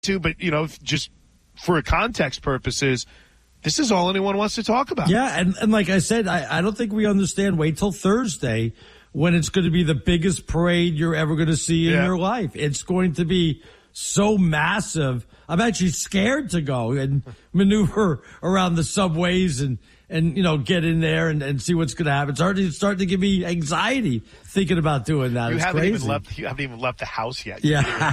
to, but, just for context purposes, this is all anyone wants to talk about. Yeah, and like I said, I don't think we understand. Wait till Thursday when it's going to be the biggest parade you're ever going to see in your life. It's going to be so massive. I'm actually scared to go and maneuver around the subways and get in there and see what's going to happen. It's starting to give me anxiety thinking about doing that. You it's haven't crazy. You haven't even left the house yet.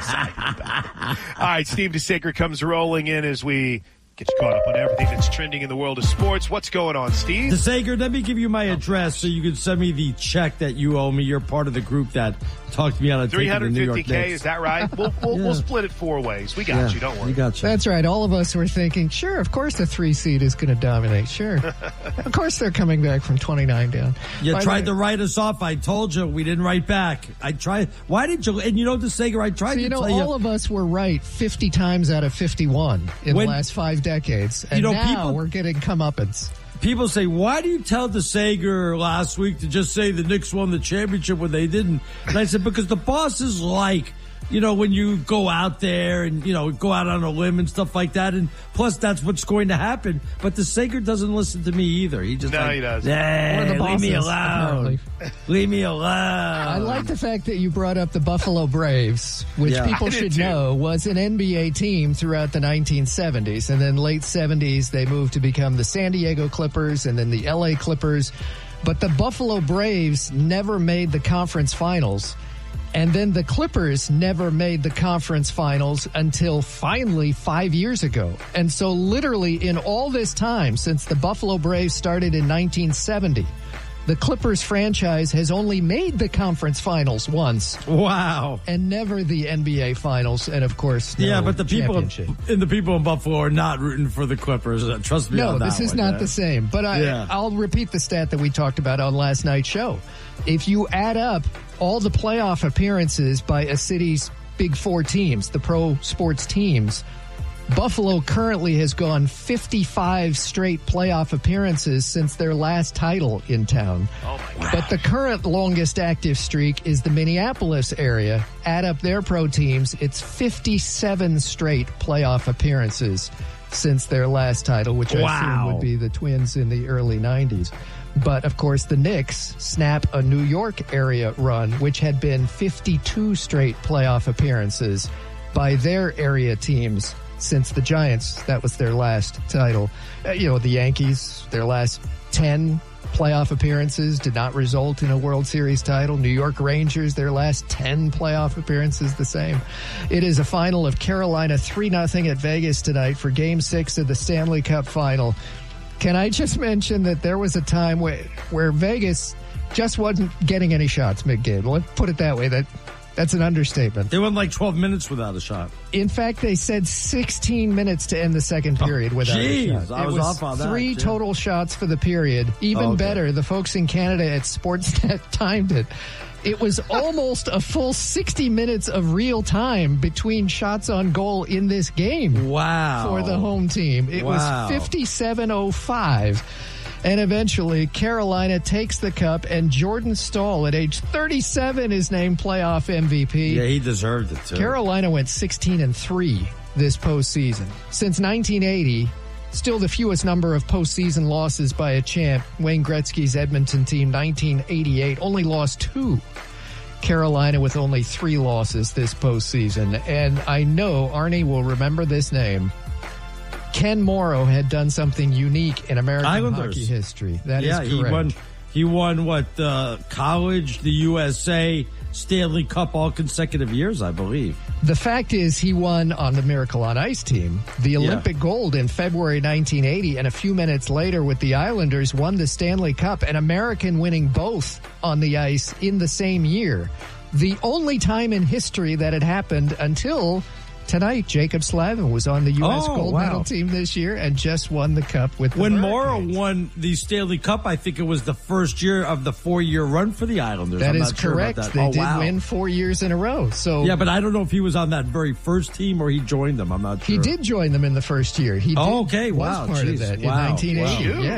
Yeah. All right, Steve DeSager comes rolling in as we get you caught up on everything that's trending in the world of sports. What's going on, Steve? DeSager, let me give you my address so you can send me the check that you owe me. You're part of the group that talked me out of taking the New York Knicks. $350K, is that right? We'll split it 4 ways. We got you. Don't worry. We got you. That's right. All of us were thinking, sure, of course the 3 seed is going to dominate. Sure. Of course they're coming back from 29 down. You tried to write us off. I told you we didn't write back. I tried. Why did you? And DeSager, I tried to tell you. All of us were right 50 times out of 51 in the last 5 decades. And now we're getting comeuppance. People say, why do you tell DeSager last week to just say the Knicks won the championship when they didn't? And I said, because the boss is like, when you go out there and, go out on a limb and stuff like that. And plus, that's what's going to happen. But DeSager doesn't listen to me either. He just he doesn't. Leave me alone. Leave me alone. I like the fact that you brought up the Buffalo Braves, which people should know was an NBA team throughout the 1970s. And then late 70s, they moved to become the San Diego Clippers and then the LA Clippers. But the Buffalo Braves never made the conference finals. And then the Clippers never made the conference finals until finally 5 years ago. And so literally in all this time, since the Buffalo Braves started in 1970, the Clippers franchise has only made the conference finals once. Wow. And never the NBA finals. And of course, but the people in Buffalo are not rooting for the Clippers. Trust me on that. No, this is not the same. But I'll repeat the stat that we talked about on last night's show. If you add up all the playoff appearances by a city's big 4 teams, the pro sports teams, Buffalo currently has gone 55 straight playoff appearances since their last title in town. Oh my God. But the current longest active streak is the Minneapolis area. Add up their pro teams, it's 57 straight playoff appearances since their last title, which I assume would be the Twins in the early 90s. But, of course, the Knicks snap a New York area run, which had been 52 straight playoff appearances by their area teams since the Giants. That was their last title. The Yankees, their last 10 playoff appearances did not result in a World Series title. New York Rangers, their last 10 playoff appearances, the same. It is a final of Carolina 3-0 at Vegas tonight for Game 6 of the Stanley Cup Final. Can I just mention that there was a time where Vegas just wasn't getting any shots mid-game? Let's put it that way. That's an understatement. They went like 12 minutes without a shot. In fact, they said 16 minutes to end the second period without a shot. I was off on that. 3 total shots for the period. Even better, the folks in Canada at Sportsnet timed it. It was almost a full 60 minutes of real time between shots on goal in this game. Wow. For the home team. It was 57-05. And eventually, Carolina takes the cup, and Jordan Staal, at age 37, is named playoff MVP. Yeah, he deserved it, too. Carolina went 16-3 this postseason. Since 1980, still the fewest number of postseason losses by a champ. Wayne Gretzky's Edmonton team, 1988, only lost 2. Carolina with only 3 losses this postseason. And I know Arnie will remember this name. Ken Morrow had done something unique in American hockey history. That is correct. He won college, the USA, Stanley Cup all consecutive years, I believe. The fact is he won on the Miracle on Ice team the Olympic gold in February 1980, and a few minutes later with the Islanders won the Stanley Cup, an American winning both on the ice in the same year. The only time in history that had happened until tonight. Jacob Slavin was on the U.S. gold medal team this year and just won the cup with the When Hurricanes. Morrow won the Stanley Cup, I think it was the first year of the 4-year run for the Islanders. That I'm is not sure correct. about that. They did win 4 years in a row. So yeah, but I don't know if he was on that very first team or he joined them. I'm not sure. He did join them in the first year. He did, was part of that in 1980. Wow. Yes.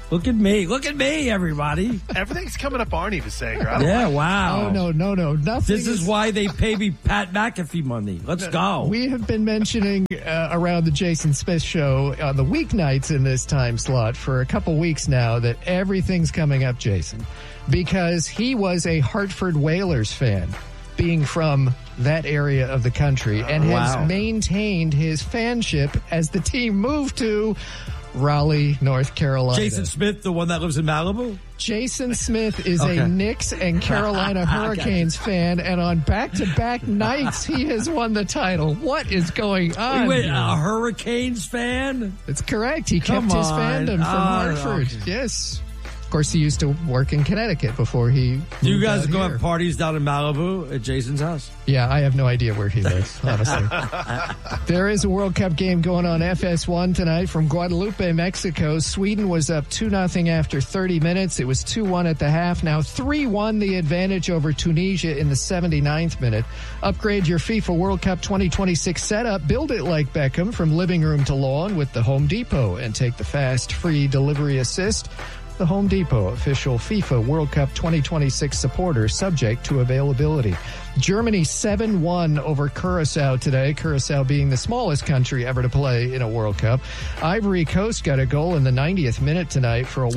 Look at me, everybody. Everything's coming up Arnie to say. Yeah, wow. Oh, no. Nothing. This is why they pay me Pat McAfee money. Let's go. We have been mentioning around the Jason Smith Show on the weeknights in this time slot for a couple weeks now that everything's coming up, Jason, because he was a Hartford Whalers fan, being from that area of the country, and has maintained his fanship as the team moved to Raleigh, North Carolina. Jason Smith, the one that lives in Malibu? Jason Smith is a Knicks and Carolina Hurricanes fan, and on back-to-back nights, he has won the title. What is going on? Wait, a Hurricanes fan? That's correct. He kept his fandom from Hartford. Okay. Yes. Of course, he used to work in Connecticut before he Do you guys moved go out here. have parties down in Malibu at Jason's house? Yeah, I have no idea where he lives, honestly. There is a World Cup game going on FS1 tonight from Guadalupe, Mexico. Sweden was up 2-0 after 30 minutes. It was 2-1 at the half. Now 3-1 the advantage over Tunisia in the 79th minute. Upgrade your FIFA World Cup 2026 setup. Build it like Beckham from living room to lawn with the Home Depot and take the fast, free delivery assist. The Home Depot, official FIFA World Cup 2026 supporter, subject to availability. Germany 7-1 over Curacao today, Curacao being the smallest country ever to play in a World Cup. Ivory Coast got a goal in the 90th minute tonight for a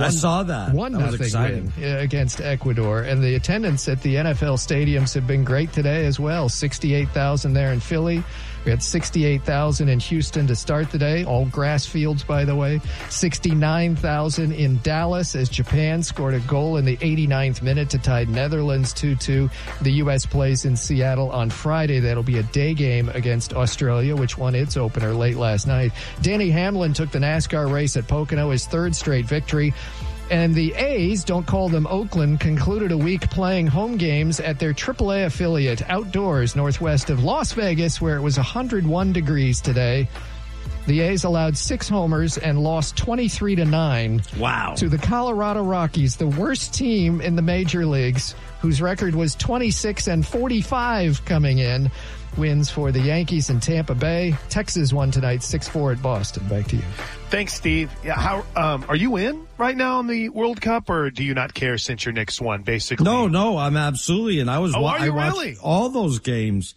1-0 win against Ecuador. And the attendance at the NFL stadiums have been great today as well. 68,000 there in Philly. We had 68,000 in Houston to start the day, all grass fields, by the way. 69,000 in Dallas as Japan scored a goal in the 89th minute to tie Netherlands 2-2. The U.S. plays in Seattle on Friday. That'll be a day game against Australia, which won its opener late last night. Denny Hamlin took the NASCAR race at Pocono, his third straight victory. And the A's, don't call them Oakland, concluded a week playing home games at their AAA affiliate outdoors northwest of Las Vegas, where it was 101 degrees today. The A's allowed 6 homers and lost 23-9 to the Colorado Rockies, the worst team in the major leagues, whose record was 26-45 coming in. Wins for the Yankees in Tampa Bay. Texas won tonight 6-4 at Boston. Back to you. Thanks, Steve. Yeah, how are you in right now in the World Cup, or do you not care since your Knicks won? Basically, no, I'm absolutely. And I was. Are you I watched really? all those games.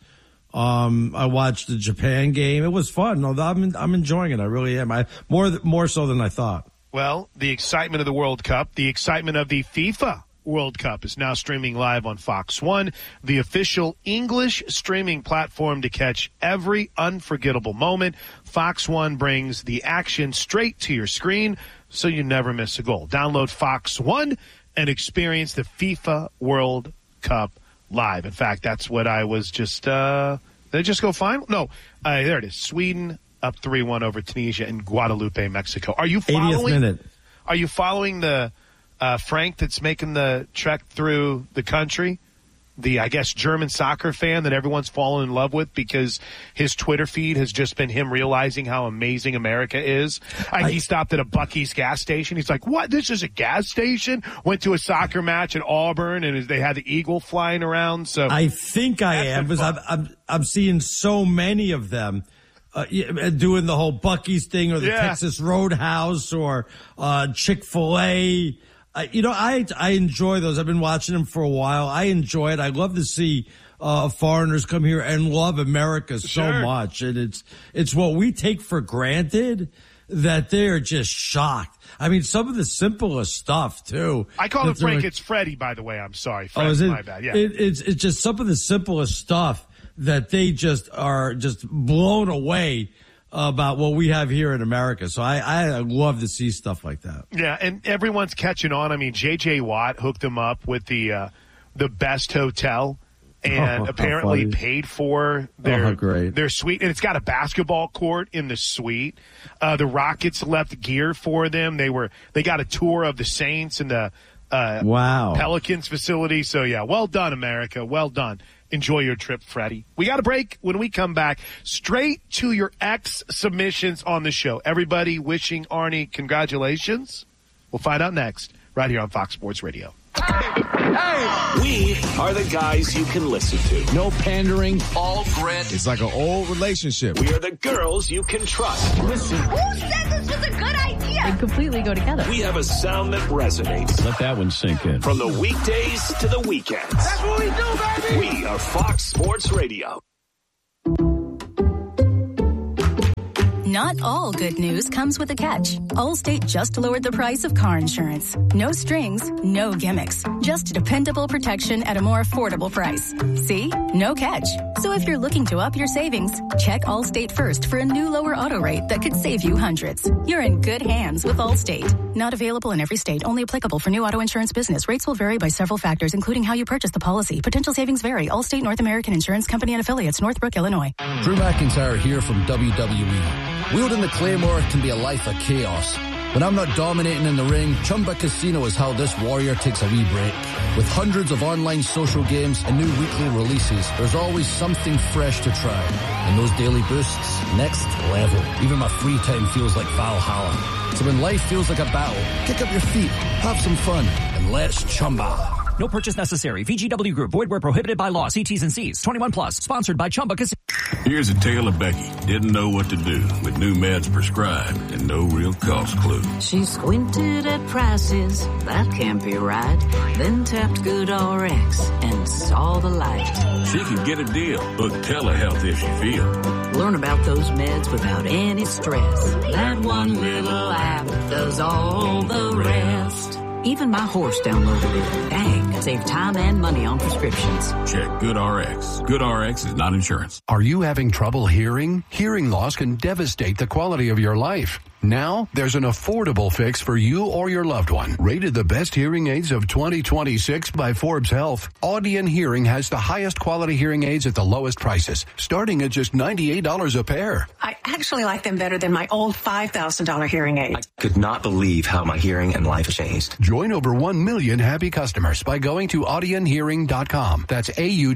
I watched the Japan game. It was fun. No, I'm enjoying it. I really am. More so than I thought. Well, the excitement of the World Cup, the excitement of the FIFA World Cup is now streaming live on Fox One, the official English streaming platform to catch every unforgettable moment. Fox One brings the action straight to your screen so you never miss a goal. Download Fox One and experience the FIFA World Cup live. In fact, that's what I was just, did I just go final? No, there it is. Sweden up 3-1 over Tunisia in Guadalupe, Mexico. Are you following? 80th minute. Are you following the Frank that's making the trek through the country? The, I guess, German soccer fan that everyone's fallen in love with because his Twitter feed has just been him realizing how amazing America is. He stopped at a Buc-ee's gas station. He's like, what? This is a gas station? Went to a soccer match at Auburn, and they had the eagle flying around. So I think I am because I'm seeing so many of them. Doing the whole Buc-ee's thing or the Texas Roadhouse or Chick-fil-A. I enjoy those. I've been watching them for a while. I enjoy it. I love to see foreigners come here and love America so much. And it's what we take for granted that they're just shocked. I mean, some of the simplest stuff, too. I call him Frank. It's Freddie, by the way. I'm sorry. Fred, is it? My bad. Yeah. It's just some of the simplest stuff that they just are just blown away about what we have here in America. So I love to see stuff like that. Yeah, and everyone's catching on. I mean, J.J. Watt hooked them up with the best hotel and apparently paid for their suite. And it's got a basketball court in the suite. The Rockets left gear for them. They got a tour of the Saints and the Pelicans facility. So, yeah, well done, America. Well done. Enjoy your trip, Freddie. We got a break. When we come back, straight to your ex submissions on the show. Everybody wishing Arnie congratulations. We'll find out next, right here on Fox Sports Radio. Hey! We are the guys you can listen to. No pandering, all grit. It's like an old relationship. We are the girls you can trust. Listen. Who said this was a good idea? They completely go together. We have a sound that resonates. Let that one sink in. From the weekdays to the weekends. That's what we do, baby! We are Fox Sports Radio. Not all good news comes with a catch. Allstate just lowered the price of car insurance. No strings, no gimmicks. Just dependable protection at a more affordable price. See? No catch. So if you're looking to up your savings, check Allstate first for a new lower auto rate that could save you hundreds. You're in good hands with Allstate. Not available in every state. Only applicable for new auto insurance business. Rates will vary by several factors, including how you purchase the policy. Potential savings vary. Allstate North American Insurance Company and Affiliates, Northbrook, Illinois. Drew McIntyre here from WWE. Wielding the Claymore can be a life of chaos. When I'm not dominating in the ring, Chumba Casino is how this warrior takes a wee break. With hundreds of online social games and new weekly releases, there's always something fresh to try. And those daily boosts, next level. Even my free time feels like Valhalla. So when life feels like a battle, kick up your feet, have some fun, and let's Chumba. No purchase necessary. VGW Group. Void where prohibited by law. See T's and C's. 21 plus. Sponsored by Chumba Casino. Here's a tale of Becky. Didn't know what to do with new meds prescribed and no real cost clue. She squinted at prices. That can't be right. Then tapped GoodRx and saw the light. She could get a deal. Book telehealth if she feels. Learn about those meds without any stress. That one little app does all the rest. Even my horse downloaded it. Dang, save time and money on prescriptions. Check GoodRx. GoodRx is not insurance. Are you having trouble hearing? Hearing loss can devastate the quality of your life. Now, there's an affordable fix for you or your loved one. Rated the best hearing aids of 2026 by Forbes Health, Audion Hearing has the highest quality hearing aids at the lowest prices, starting at just $98 a pair. I actually like them better than my old $5,000 hearing aid. I could not believe how my hearing and life changed. Join over 1 million happy customers by going to audionhearing.com. That's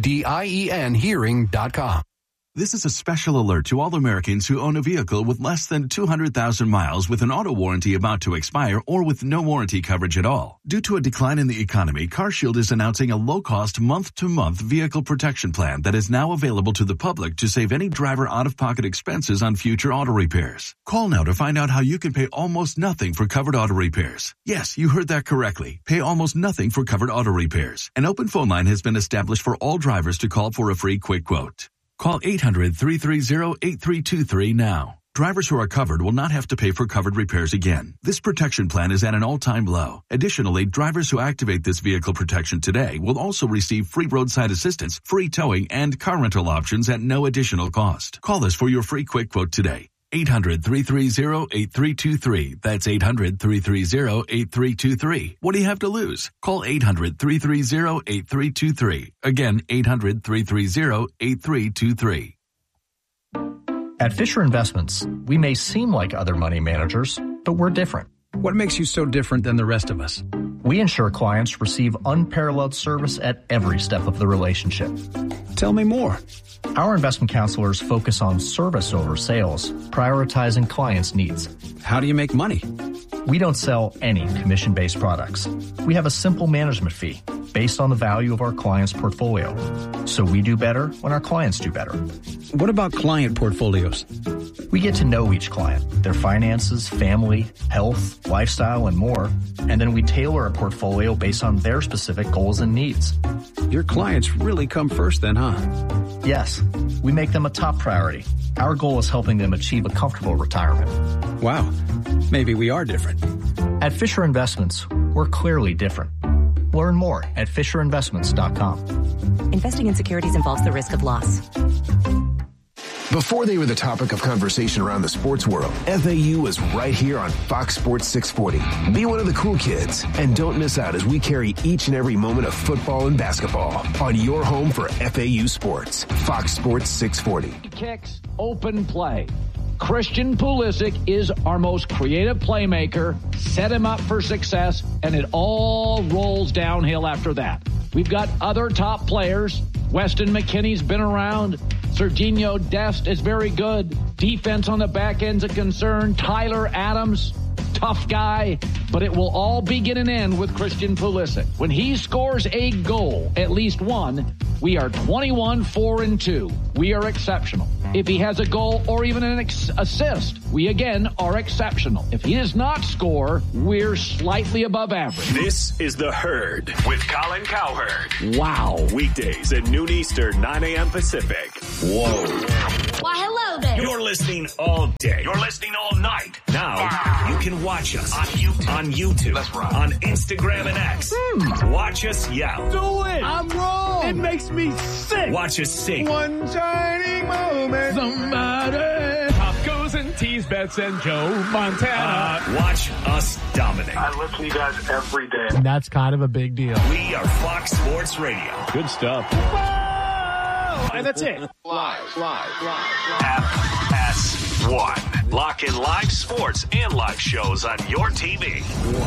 AUDIEN hearing.com. This is a special alert to all Americans who own a vehicle with less than 200,000 miles with an auto warranty about to expire or with no warranty coverage at all. Due to a decline in the economy, CarShield is announcing a low-cost month-to-month vehicle protection plan that is now available to the public to save any driver out-of-pocket expenses on future auto repairs. Call now to find out how you can pay almost nothing for covered auto repairs. Yes, you heard that correctly. Pay almost nothing for covered auto repairs. An open phone line has been established for all drivers to call for a free quick quote. Call 800-330-8323 now. Drivers who are covered will not have to pay for covered repairs again. This protection plan is at an all-time low. Additionally, drivers who activate this vehicle protection today will also receive free roadside assistance, free towing, and car rental options at no additional cost. Call us for your free quick quote today. 800-330-8323. That's 800-330-8323. What do you have to lose? Call 800-330-8323. Again, 800-330-8323. At Fisher Investments, we may seem like other money managers, but we're different. What makes you so different than the rest of us? We ensure clients receive unparalleled service at every step of the relationship. Tell me more. Our investment counselors focus on service over sales, prioritizing clients' needs. How do you make money? We don't sell any commission-based products. We have a simple management fee based on the value of our client's portfolio. So we do better when our clients do better. What about client portfolios? We get to know each client, their finances, family, health, lifestyle, and more, and then we tailor a portfolio based on their specific goals and needs. Your clients really come first then, huh? Yes, we make them a top priority. Our goal is helping them achieve a comfortable retirement. Wow, maybe we are different. At Fisher Investments, we're clearly different. Learn more at FisherInvestments.com. Investing in securities involves the risk of loss. Before they were the topic of conversation around the sports world, FAU is right here on Fox Sports 640. Be one of the cool kids and don't miss out as we carry each and every moment of football and basketball on your home for FAU sports. Fox Sports 640. Kicks, open play. Christian Pulisic is our most creative playmaker. Set him up for success, and it all rolls downhill after that. We've got other top players. Weston McKennie's been around. Serginho Dest is very good. Defense on the back end's a concern. Tyler Adams, tough guy, but it will all begin and end with Christian Pulisic. When he scores a goal, at least one, we are 21-4-2. We are exceptional. If he has a goal or even an assist, we again are exceptional. If he does not score, we're slightly above average. This is The Herd with Colin Cowherd. Wow. Weekdays at noon Eastern, 9 a.m. Pacific. Whoa. Why, hello there. You're listening all day. You're listening all night. Now, you can watch us on YouTube. That's right. On Instagram and X. Watch us yell. Do it. I'm wrong. It makes me sick. Watch us sing. One shining moment. Somebody. Pop goes and tease Bets and Joe Montana. Watch us dominate. I listen to you guys every day. And that's kind of a big deal. We are Fox Sports Radio. Good stuff. And that's it. Live. FS1. Lock in live sports and live shows on your TV.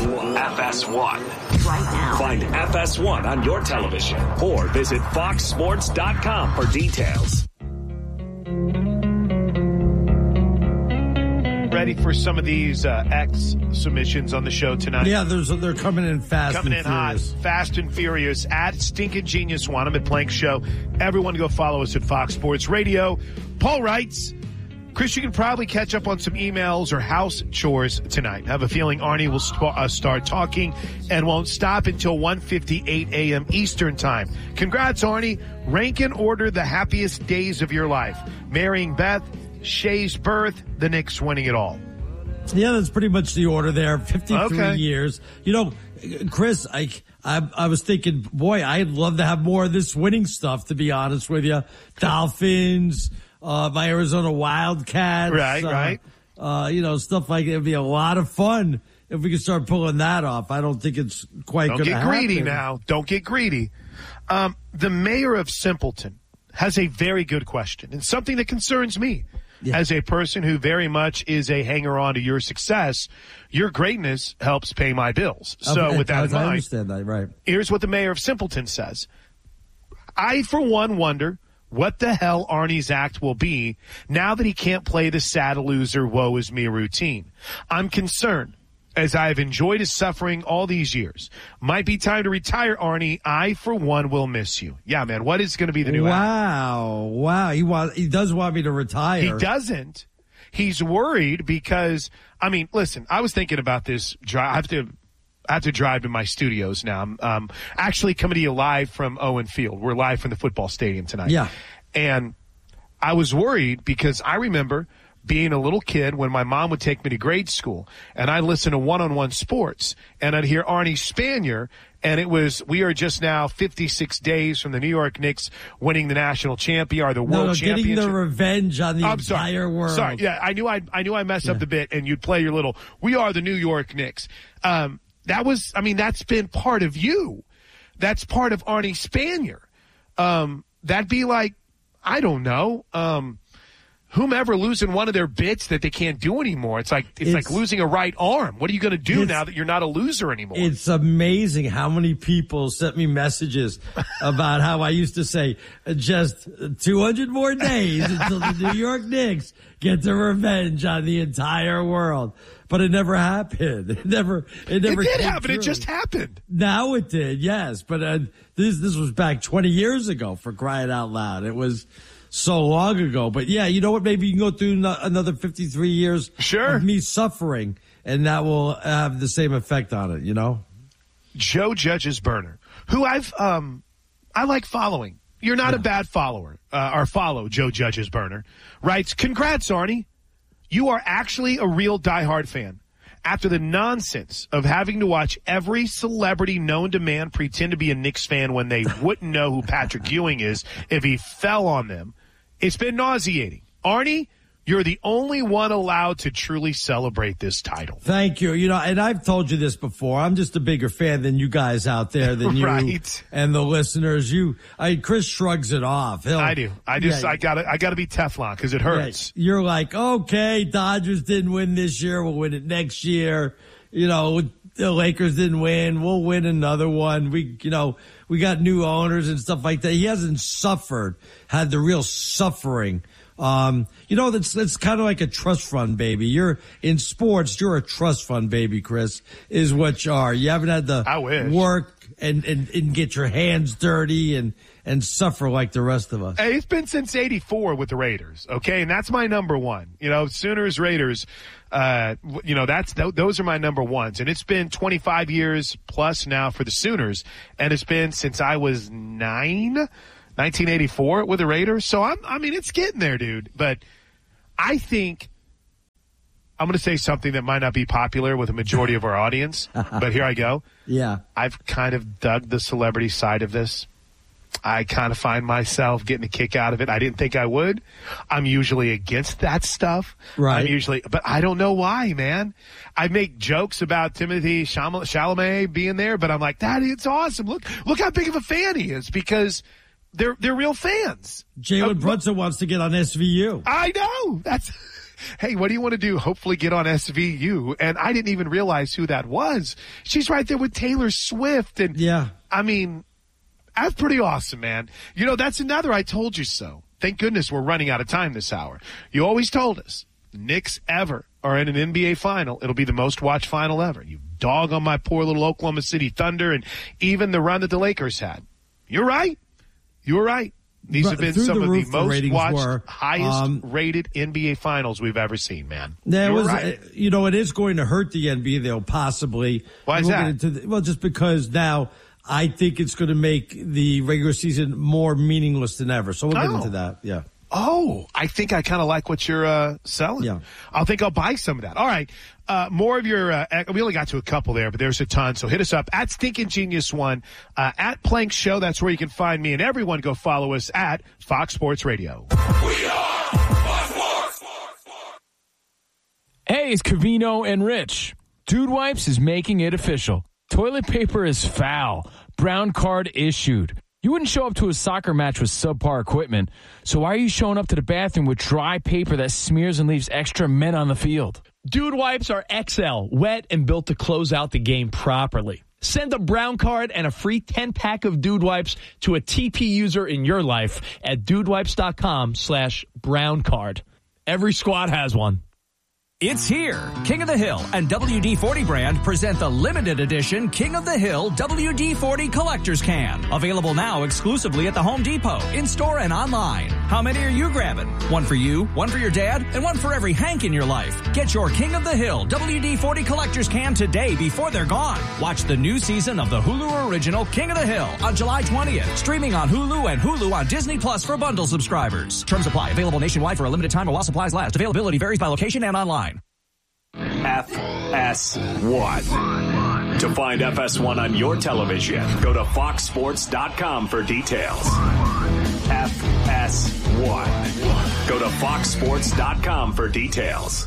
FS1. Right now. Find FS1 on your television or visit foxsports.com for details. Ready for some of these X submissions on the show tonight? Yeah, they're coming in fast. Coming in hot, fast and furious. At Stinkin' Genius One, I'm at Plank Show. Everyone go follow us at Fox Sports Radio. Paul writes, Chris, you can probably catch up on some emails or house chores tonight. I have a feeling Arnie will start talking and won't stop until 1:58 a.m. Eastern Time. Congrats, Arnie. Rank and order the happiest days of your life. Marrying Beth, Shay's birth, the Knicks winning it all. Yeah, that's pretty much the order there. 53 years. You know, Chris, I was thinking, boy, I'd love to have more of this winning stuff, to be honest with you. Dolphins, my Arizona Wildcats. Right. You know, stuff like it would be a lot of fun if we could start pulling that off. I don't think it's quite going to happen. Don't get greedy now. Don't get greedy. The mayor of Simpleton has a very good question and something that concerns me. Yeah. As a person who very much is a hanger-on to your success, your greatness helps pay my bills. So with that in mind, I understand that, right. Here's what the mayor of Simpleton says. I, for one, wonder what the hell Arnie's act will be now that he can't play the sad loser, woe is me routine. I'm concerned, as I have enjoyed his suffering all these years. Might be time to retire, Arnie. I, for one, will miss you. Yeah, man, what is going to be the new act? Wow. He does want me to retire. He doesn't. He's worried because, I mean, listen, I was thinking about this. I have to drive to my studios now. I'm actually coming to you live from Owen Field. We're live from the football stadium tonight. Yeah. And I was worried because I remember being a little kid when my mom would take me to grade school and I'd listen to One-on-One Sports and I'd hear Arnie Spanier, and it was, we are just now 56 days from the New York Knicks winning the national champion or the world championship. Getting the revenge on the entire world. Sorry. Yeah. I knew I messed up the bit and you'd play your little, we are the New York Knicks. That's been part of you. That's part of Arnie Spanier. That'd be like, I don't know, whomever losing one of their bits that they can't do anymore. It's like losing a right arm. What are you going to do now that you're not a loser anymore? It's amazing how many people sent me messages about how I used to say just 200 more days until the New York Knicks get the revenge on the entire world. But it never happened. It never did happen. True. It just happened. Now it did, yes. But this was back 20 years ago, for crying out loud. It was so long ago. But yeah, you know what? Maybe you can go through another 53 years of me suffering, and that will have the same effect on it, you know? Joe Judge's burner, who I like following. You're not a bad follower, or follow Joe Judge's burner, writes, congrats, Arnie. You are actually a real diehard fan. After the nonsense of having to watch every celebrity known to man pretend to be a Knicks fan when they wouldn't know who Patrick Ewing is if he fell on them, it's been nauseating. Arnie, you're the only one allowed to truly celebrate this title. Thank you. You know, and I've told you this before. I'm just a bigger fan than you guys out there, than you and the listeners. Chris shrugs it off. I do. I gotta be Teflon because it hurts. Yeah, you're like, okay, Dodgers didn't win this year. We'll win it next year. You know, the Lakers didn't win. We'll win another one. We got new owners and stuff like that. He hasn't had the real suffering That's kind of like a trust fund baby. You're in sports. You're a trust fund baby, Chris, is what you are. You haven't had to work and get your hands dirty and suffer like the rest of us. Hey, it's been since '84 with the Raiders. Okay. And that's my number one, Sooners, Raiders. Those are my number ones. And it's been 25 years plus now for the Sooners. And it's been since I was 1984 with the Raiders. So it's getting there, dude. But I think I'm going to say something that might not be popular with a majority of our audience, but here I go. Yeah. I've kind of dug the celebrity side of this. I kind of find myself getting a kick out of it. I didn't think I would. I'm usually against that stuff. Right. But I don't know why, man. I make jokes about Timothée Chalamet being there, but I'm like, Daddy, it's awesome. Look how big of a fan he is, because they're real fans. Jalen Brunson wants to get on SVU. I know. Hey, what do you want to do? Hopefully get on SVU. And I didn't even realize who that was. She's right there with Taylor Swift. And yeah. That's pretty awesome, man. That's another I told you so. Thank goodness we're running out of time this hour. You always told us, Knicks ever are in an NBA final, it'll be the most watched final ever. You dog on my poor little Oklahoma City Thunder and even the run that the Lakers had. You're right. You were right. These have been some of the most watched, highest rated NBA finals we've ever seen, man. Right. It is going to hurt the NBA, though, possibly. Why is that? Just because now I think it's going to make the regular season more meaningless than ever. So we'll get into that. Yeah. Oh, I think I kind of like what you're selling. Yeah. I think I'll buy some of that. All right. More of your, we only got to a couple there, but there's a ton. So hit us up at Stinkin' Genius One, at Plank Show. That's where you can find me, and everyone go follow us at Fox Sports Radio. We are Fox Sports. Hey, it's Covino and Rich. Dude Wipes is making it official. Toilet paper is foul. Brown card issued. You wouldn't show up to a soccer match with subpar equipment, so why are you showing up to the bathroom with dry paper that smears and leaves extra men on the field? Dude Wipes are XL, wet and built to close out the game properly. Send a brown card and a free 10-pack of Dude Wipes to a TP user in your life at dudewipes.com/brown card. Every squad has one. It's here. King of the Hill and WD-40 brand present the limited edition King of the Hill WD-40 Collector's Can. Available now exclusively at the Home Depot, in-store and online. How many are you grabbing? One for you, one for your dad, and one for every Hank in your life. Get your King of the Hill WD-40 Collector's Can today before they're gone. Watch the new season of the Hulu original King of the Hill on July 20th. Streaming on Hulu and Hulu on Disney Plus for bundle subscribers. Terms apply. Available nationwide for a limited time while supplies last. Availability varies by location and online. FS1. To find FS1 on your television, go to foxsports.com for details. FS1. Go to foxsports.com for details.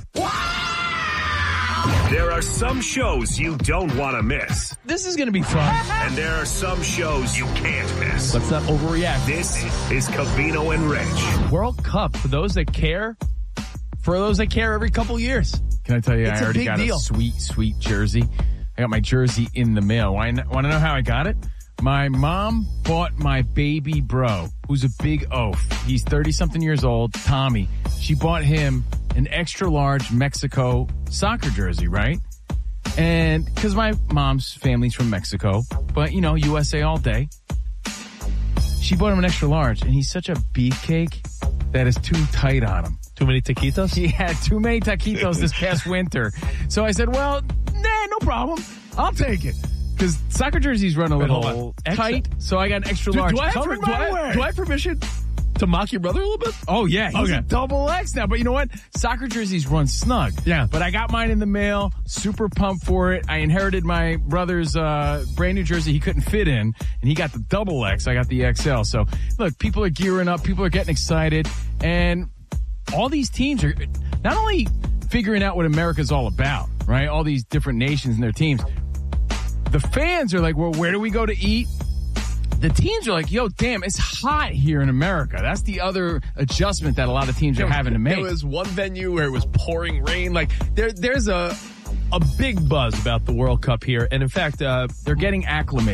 There are some shows you don't want to miss. This is going to be fun. And there are some shows you can't miss. Let's not overreact. This is Covino and Rich. World Cup, for those that care every couple years. Can I tell you, It's I already got a sweet jersey. I got my jersey in the mail. Want to know how I got it? My mom bought my baby bro, who's a big oaf. He's 30-something years old, Tommy. She bought him an extra large Mexico soccer jersey, right? And because my mom's family's from Mexico, but, USA all day. She bought him an extra large, and he's such a beefcake that is too tight on him. Too many taquitos? He had too many taquitos this past winter. So I said, well, no problem. I'll take it. Because soccer jerseys run a little tight, so I got an extra large. Do I have permission to mock your brother a little bit? Oh, yeah. He's a double X now. But you know what? Soccer jerseys run snug. Yeah. But I got mine in the mail. Super pumped for it. I inherited my brother's brand new jersey he couldn't fit in, and he got the double X. I got the XL. So, look, people are gearing up. People are getting excited. And all these teams are not only figuring out what America's all about, right? All these different nations and their teams. The fans are like, well, where do we go to eat? The teams are like, yo, damn, it's hot here in America. That's the other adjustment that a lot of teams are having to make. There was one venue where it was pouring rain. Like, there's a big buzz about the World Cup here. And in fact, they're getting acclimated.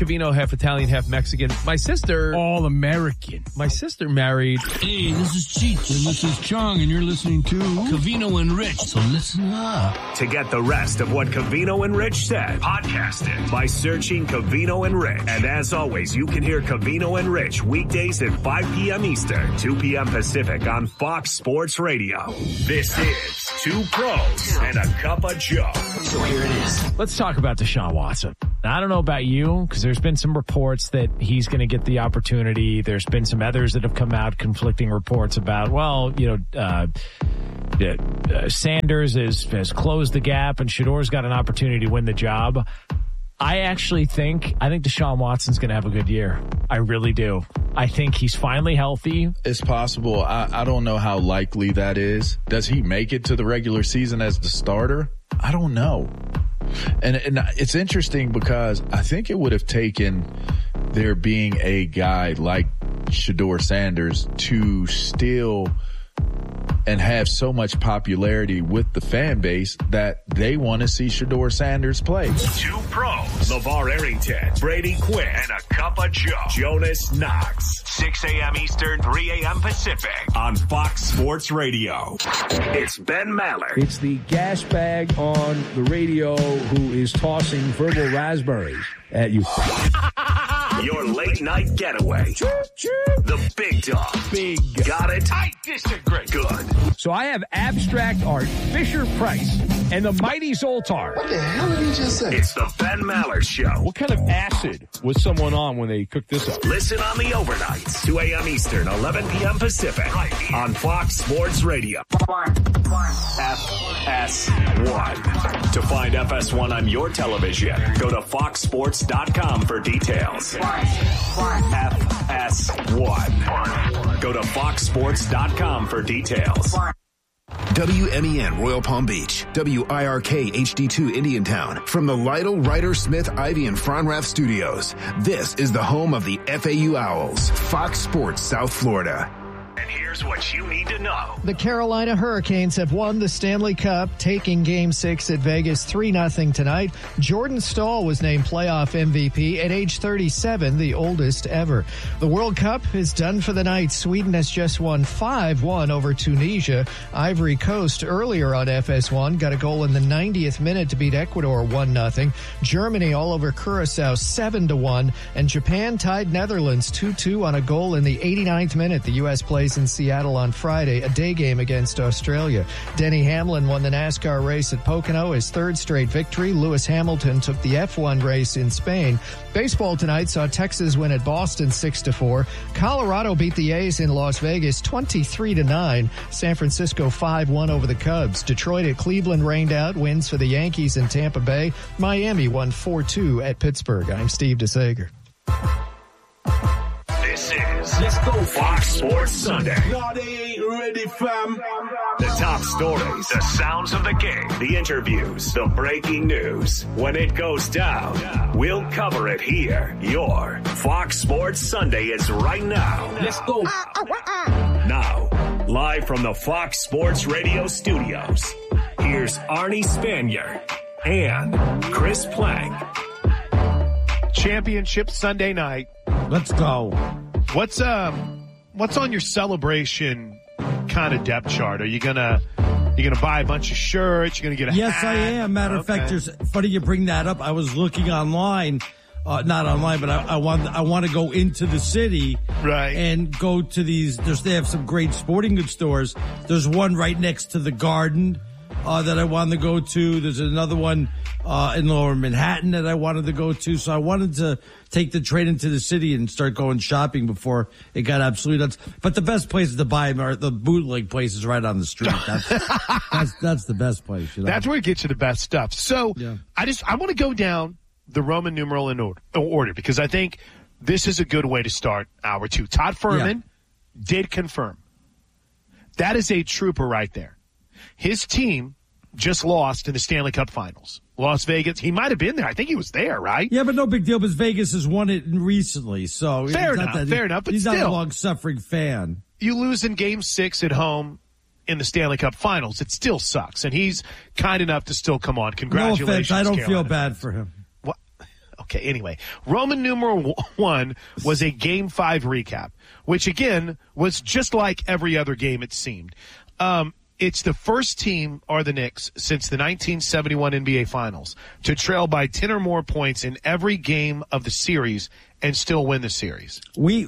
Covino, half Italian, half Mexican. My sister... All American. My sister married... Hey, this is Cheech, and this is Chong, and you're listening to Covino and Rich, so listen up. To get the rest of what Covino and Rich said, podcast it by searching Covino and Rich. And as always, you can hear Covino and Rich weekdays at 5 p.m. Eastern, 2 p.m. Pacific on Fox Sports Radio. This is Two Pros and a Cup of Joe. So here it is. Let's talk about Deshaun Watson. Now, I don't know about you, because there's been some reports that he's going to get the opportunity. There's been some others that have come out, conflicting reports about, Sanders has closed the gap and Shadour's got an opportunity to win the job. I think Deshaun Watson's going to have a good year. I really do. I think he's finally healthy. It's possible. I don't know how likely that is. Does he make it to the regular season as the starter? I don't know. And it's interesting because I think it would have taken there being a guy like Shedeur Sanders to still and have so much popularity with the fan base that they want to see Shedeur Sanders play. Two Pros, LeVar Arrington, Brady Quinn, and a Cup of Joe, Jonas Knox. 6 a.m. Eastern, 3 a.m. Pacific on Fox Sports Radio. It's Ben Maller. It's the gas bag on the radio who is tossing verbal raspberries at you. Your late night getaway. The big dog. Big. Got it? I disagree. Good. So I have abstract art, Fisher-Price, and the mighty Zoltar. What the hell did he just say? It's the Ben Maller Show. What kind of acid was someone on when they cooked this up? Listen on the overnights, 2 a.m. Eastern, 11 p.m. Pacific, right here on Fox Sports Radio. FS1. To find FS1 on your television, go to foxsports.com for details. FS1. Go to foxsports.com for details. WMEN Royal Palm Beach, WIRK HD2 Indiantown. From the Lytle, Ryder, Smith, Ivy, and Fronrath Studios, this is the home of the FAU Owls, Fox Sports South Florida. And here's what you need to know. The Carolina Hurricanes have won the Stanley Cup, taking Game 6 at Vegas 3-0 tonight. Jordan Staal was named playoff MVP at age 37, the oldest ever. The World Cup is done for the night. Sweden has just won 5-1 over Tunisia. Ivory Coast earlier on FS1 got a goal in the 90th minute to beat Ecuador 1-0. Germany all over Curacao 7-1. And Japan tied Netherlands 2-2 on a goal in the 89th minute. The U.S. plays in Seattle on Friday, a day game against Australia. Denny Hamlin won the NASCAR race at Pocono, his third straight victory. Lewis Hamilton took the F1 race in Spain. Baseball tonight saw Texas win at Boston 6-4. Colorado beat the A's in Las Vegas 23-9. San Francisco 5-1 over the Cubs. Detroit at Cleveland rained out. Wins for the Yankees in Tampa Bay. Miami won 4-2 at Pittsburgh. I'm Steve DeSager. This is Let's Go Fox Sports Sunday. No, they ain't ready, fam. The top stories, the sounds of the game, the interviews, the breaking news. When it goes down, we'll cover it here. Your Fox Sports Sunday is right now. Let's go. Now, live from the Fox Sports Radio studios, here's Arnie Spanier and Chris Plank. Championship Sunday night. Let's go. What's on your celebration kind of depth chart? Are you gonna buy a bunch of shirts? You're gonna get a Yes, hat? I am. Matter of fact, there's funny you bring that up. I was looking online, not online, but I want to go into the city, right, and go to these. They have some great sporting goods stores. There's one right next to the Garden that I wanted to go to. There's another one in Lower Manhattan that I wanted to go to. So I wanted to take the train into the city and start going shopping before it got absolutely nuts. But the best places to buy them are the bootleg places right on the street. That's the best place. You know? That's where it gets you the best stuff. So yeah. I want to go down the Roman numeral in order because I think this is a good way to start hour two. Todd Fuhrman did confirm. That is a trooper right there. His team just lost in the Stanley Cup Finals. Las Vegas. He might have been there. I think he was there, right? Yeah, but no big deal because Vegas has won it recently. So fair enough. But he's still, not a long-suffering fan. You lose in Game 6 at home in the Stanley Cup Finals. It still sucks. And he's kind enough to still come on. Congratulations, no offense, I don't Carolina feel bad for him. What? Okay, anyway, Roman numeral 1 was a Game 5 recap, which, again, was just like every other game, it seemed. It's the first team, are the Knicks, since the 1971 NBA Finals to trail by 10 or more points in every game of the series and still win the series.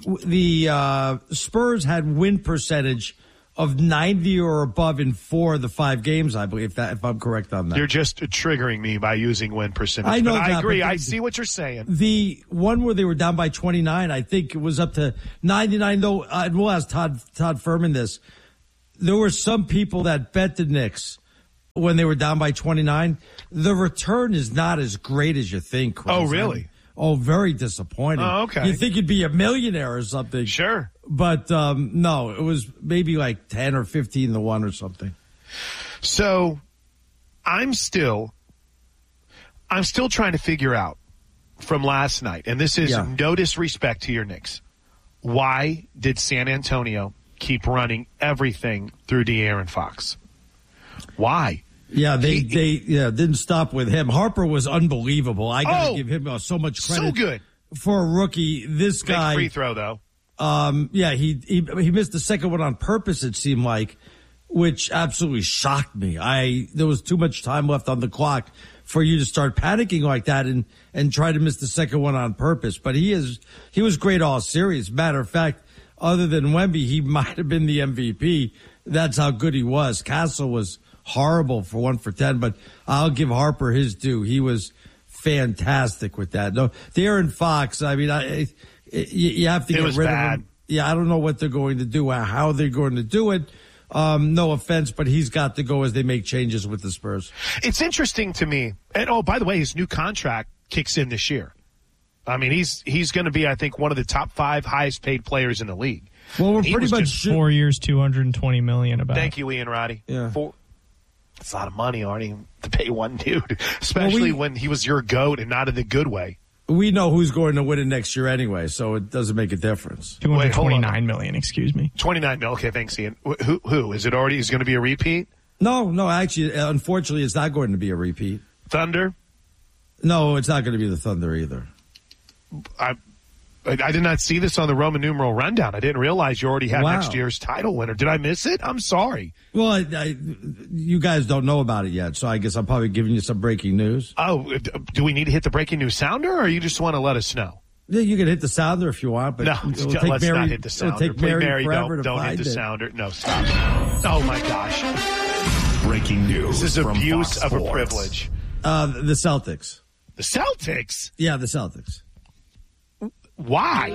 The Spurs had win percentage of 90 or above in 4 of the 5 games, I believe, if I'm correct on that. You're just triggering me by using win percentage. I know but that, I agree. but I see what you're saying. The one where they were down by 29, I think it was up to 99, though. We'll ask Todd Furman this. There were some people that bet the Knicks when they were down by 29. The return is not as great as you think, Chris. Oh, really? Very disappointing. Oh, okay. You think you'd be a millionaire or something. Sure. But no, it was maybe like 10 or 15 to 1 or something. So I'm still trying to figure out from last night, and this is no disrespect to your Knicks, why did San Antonio keep running everything through De'Aaron Fox? Why? Yeah, they didn't stop with him. Harper was unbelievable. I got to give him so much credit. So good for a rookie. This guy, big free throw though. He missed the second one on purpose. It seemed like, which absolutely shocked me. There was too much time left on the clock for you to start panicking like that and try to miss the second one on purpose. But he was great all series. Matter of fact, other than Wemby, he might have been the MVP. That's how good he was. Castle was horrible for 1 for 10, but I'll give Harper his due. He was fantastic with that. No, De'Aaron Fox, I mean, you have to get rid of him. Yeah, I don't know what they're going to do, how they're going to do it. No offense, but he's got to go as they make changes with the Spurs. It's interesting to me. And by the way, his new contract kicks in this year. I mean, he's going to be, I think, one of the top 5 highest paid players in the league. Well, we're pretty much 4 years, $220 million. About. Thank you, Ian Roddy. Yeah. It's a lot of money, Arnie, to pay one dude, especially when he was your GOAT and not in the good way. We know who's going to win it next year anyway, so it doesn't make a difference. $229 million, excuse me. 29 million. Okay, thanks, Ian. Who is it? Already is going to be a repeat? No. Actually, unfortunately, it's not going to be a repeat. Thunder? No, it's not going to be the Thunder either. I did not see this on the Roman numeral rundown. I didn't realize you already had next year's title winner. Did I miss it? I'm sorry. Well, you guys don't know about it yet, so I guess I'm probably giving you some breaking news. Oh, do we need to hit the breaking news sounder, or you just want to let us know? Yeah, you can hit the sounder if you want, but no, let's not hit the sounder. It'll take Mary forever to don't find hit the it. sounder. No, stop. Oh, my gosh. Breaking news. This is abuse of a privilege. The Celtics. The Celtics? Yeah, the Celtics. Why?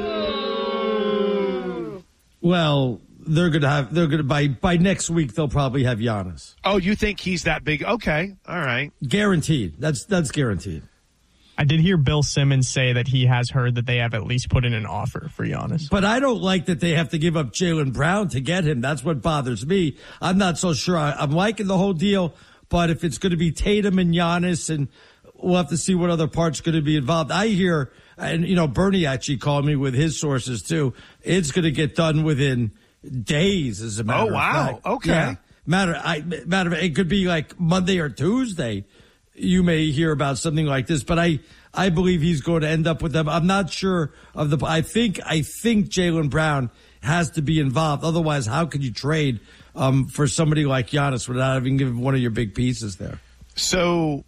Well, they're gonna by next week they'll probably have Giannis. Oh, you think he's that big? Okay, all right, guaranteed. That's guaranteed. I did hear Bill Simmons say that he has heard that they have at least put in an offer for Giannis. But I don't like that they have to give up Jaylen Brown to get him. That's what bothers me. I'm not so sure. I'm liking the whole deal, but if it's going to be Tatum and Giannis, and we'll have to see what other parts going to be involved. I hear. And, Bernie actually called me with his sources, too. It's going to get done within days, as a matter of fact. Oh, wow. Okay. Yeah. Matter of fact, it could be like Monday or Tuesday. You may hear about something like this, but I believe he's going to end up with them. I'm not sure of the. I think Jaylen Brown has to be involved. Otherwise, how could you trade for somebody like Giannis without having given one of your big pieces there? So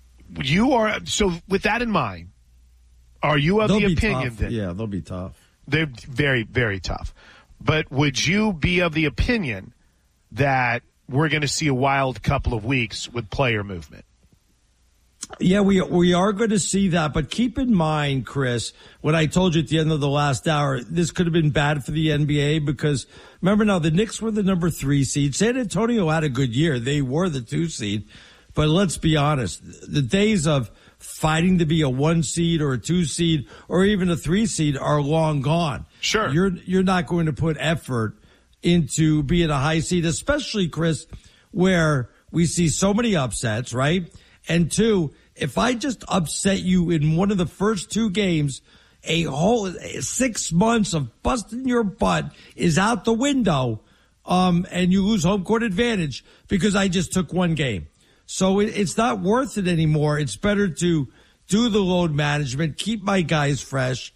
with that in mind. Are you of the opinion that... Yeah, they'll be tough. They're very, very tough. But would you be of the opinion that we're going to see a wild couple of weeks with player movement? Yeah, we are going to see that. But keep in mind, Chris, what I told you at the end of the last hour, this could have been bad for the NBA because, remember now, the Knicks were the number 3 seed. San Antonio had a good year. They were the 2 seed. But let's be honest, the days of fighting to be a 1 seed or a 2 seed or even a 3 seed are long gone. Sure. You're not going to put effort into being a high seed, especially, Chris, where we see so many upsets, right? And 2, if I just upset you in one of the first 2 games, a whole 6 months of busting your butt is out the window, and you lose home court advantage because I just took 1 game. So it's not worth it anymore. It's better to do the load management, keep my guys fresh,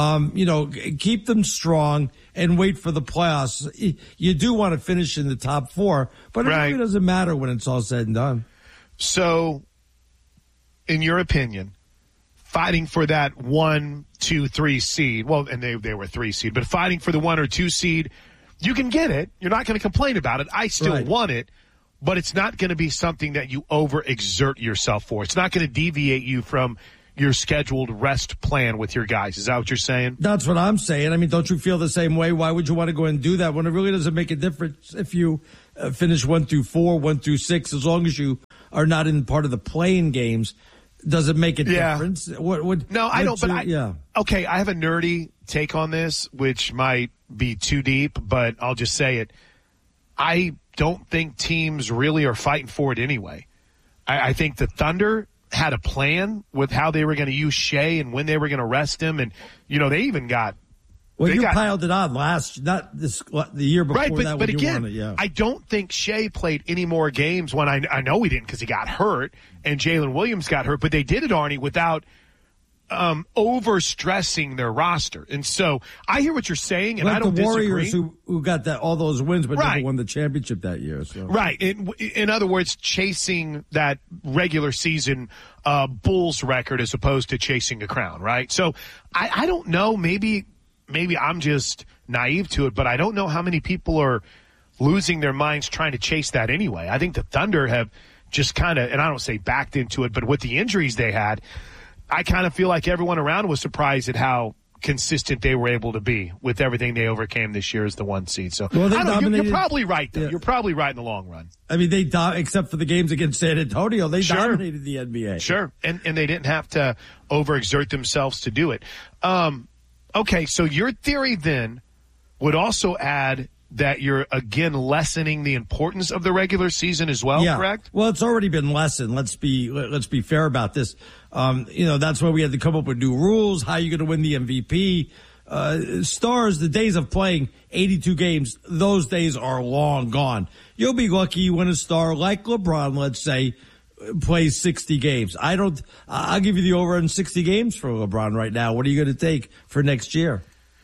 keep them strong, and wait for the playoffs. You do want to finish in the top 4, but it really doesn't matter when it's all said and done. So, in your opinion, fighting for that 1, 2, 3 seed, well, and they were 3 seed, but fighting for the 1 or 2 seed, you can get it. You're not going to complain about it. I still want it, but it's not going to be something that you overexert yourself for. It's not going to deviate you from your scheduled rest plan with your guys. Is that what you're saying? That's what I'm saying. I mean, don't you feel the same way? Why would you want to go and do that when it really doesn't make a difference if you finish 1 through 4, 1 through 6, as long as you are not in part of the playing games? Does it make a difference? Okay, I have a nerdy take on this, which might be too deep, but I'll just say it. I don't think teams really are fighting for it anyway. I think the Thunder had a plan with how they were going to use Shea and when they were going to rest him, and they even got. Well, you piled it on the year before that. But again, I don't think Shea played any more games when I know he didn't because he got hurt and Jalen Williams got hurt. But they did it, Arnie, without overstressing their roster. And so I hear what you're saying, and I don't disagree. The Warriors who got all those wins but never won the championship that year. So. Right. In other words, chasing that regular season Bulls record as opposed to chasing a crown, right? So I don't know. Maybe I'm just naive to it, but I don't know how many people are losing their minds trying to chase that anyway. I think the Thunder have just kind of, and I don't say backed into it, but with the injuries they had, I kind of feel like everyone around was surprised at how consistent they were able to be with everything they overcame this year as the 1 seed. So you're probably right, though. Yeah. You're probably right in the long run. I mean, except for the games against San Antonio, they dominated the NBA. Sure, and they didn't have to overexert themselves to do it. Okay, so your theory then would also add that you're, again, lessening the importance of the regular season as well, correct? Well, it's already been lessened. Let's be fair about this. That's why we had to come up with new rules. How are you going to win the MVP? Stars, the days of playing 82 games, those days are long gone. You'll be lucky when a star like LeBron, let's say, plays 60 games. I'll give you the over in 60 games for LeBron right now. What are you going to take for next year?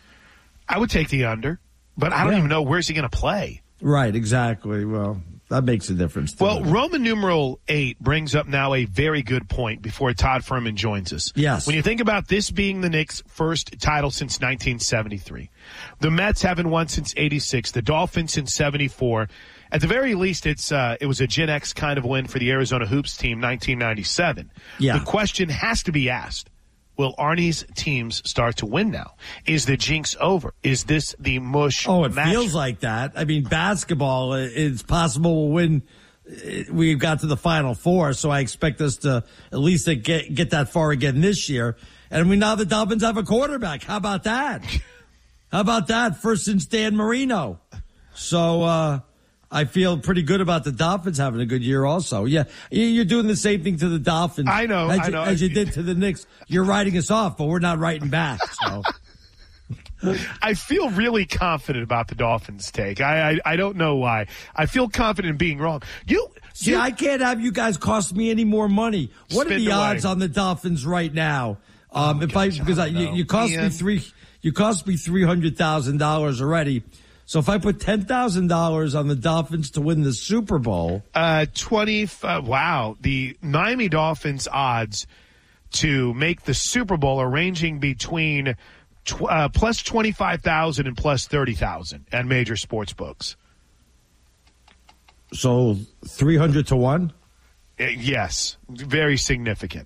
I would take the under, but I don't even know where's he going to play. Right, exactly. Well, that makes a difference. Well, Roman numeral 8 brings up now a very good point before Todd Furman joins us. Yes. When you think about this being the Knicks' first title since 1973, the Mets haven't won since 86, the Dolphins since 74. At the very least, it was a Gen X kind of win for the Arizona Hoops team, 1997. Yeah. The question has to be asked, will Arnie's teams start to win now? Is the jinx over? Is this the mush match? Feels like that. I mean, basketball, it's possible we'll win. We've got to the Final Four, so I expect us to at least get that far again this year. And now the Dolphins have a quarterback. How about that? First since Dan Marino. So, I feel pretty good about the Dolphins having a good year also. Yeah, you're doing the same thing to the Dolphins. I know. As you did to the Knicks. You're writing us off, but we're not writing back. So I feel really confident about the Dolphins take. I don't know why. I feel confident in being wrong. I can't have you guys cost me any more money. What are the odds on the Dolphins right now? You cost me $300,000 already. So if I put $10,000 on the Dolphins to win the Super Bowl, the Miami Dolphins odds to make the Super Bowl are ranging between plus 25,000 and plus 30,000 at major sports books. So 300 to 1? Yes, very significant.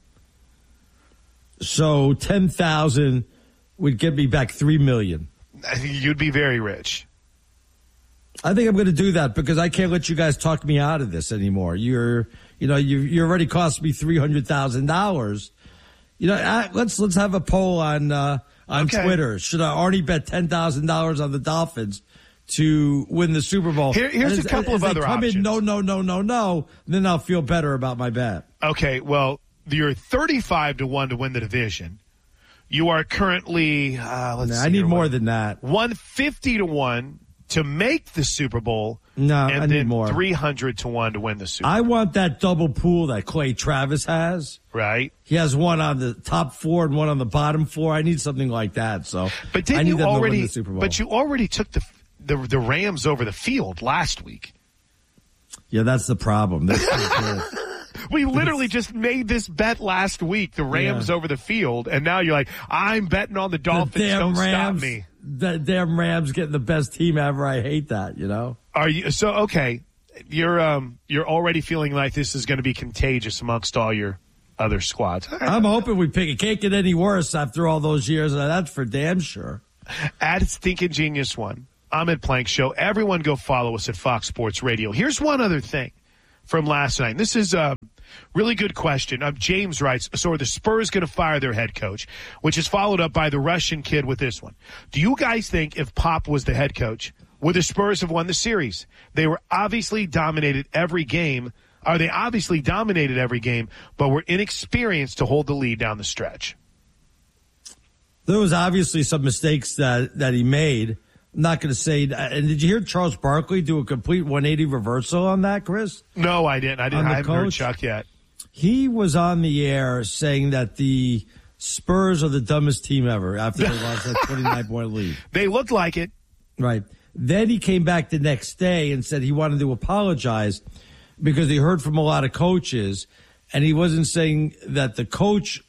So 10,000 would get me back $3 million. You'd be very rich. I think I'm going to do that because I can't let you guys talk me out of this anymore. You already cost me $300,000. Let's have a poll on Twitter. Should I already bet $10,000 on the Dolphins to win the Super Bowl? Here's a couple of other options. No. Then I'll feel better about my bet. Okay, well, you're 35 to 1 to win the division. You are currently, I need more than that. 150 to 1 to make the Super Bowl, No, and I then need more. 300-1 to win the Super Bowl. I want that double pool that Clay Travis has. Right. He has one on the top 4 and one on the bottom 4. I need something like that. So, but didn't I need you them to win already? the Super Bowl. But you already took the Rams over the field last week. Yeah, that's the problem. We literally just made this bet last week, the Rams over the field, and now you're like, I'm betting on the Dolphins. Don't stop me. The damn Rams getting the best team ever. I hate that, you know? Are you so okay? You're already feeling like this is going to be contagious amongst all your other squads. I'm hoping we pick. It can't get any worse after all those years. That's for damn sure. At Stinking Genius One, Ahmed Plank Show. Everyone go follow us at Fox Sports Radio. Here's one other thing from last night. This is a really good question. James writes, so are the Spurs going to fire their head coach? Which is followed up by the Russian kid with this one. Do you guys think if Pop was the head coach, would the Spurs have won the series? They were obviously dominated every game. They obviously dominated every game, but were inexperienced to hold the lead down the stretch? There was obviously some mistakes that he made. I'm not going to say. And did you hear Charles Barkley do a complete 180 reversal on that, Chris? No, I didn't. I haven't heard Chuck yet. He was on the air saying that the Spurs are the dumbest team ever after they lost that 29-point lead. They looked like it. Right. Then he came back the next day and said he wanted to apologize because he heard from a lot of coaches, and he wasn't saying that the coach